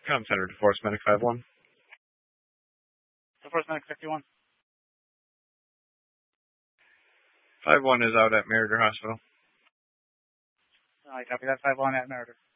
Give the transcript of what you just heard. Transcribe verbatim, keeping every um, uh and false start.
Com Center to Force Medic five one. To Force Medic fifty-one. five one is out at Meritor Hospital. I copy that. five one at Meritor.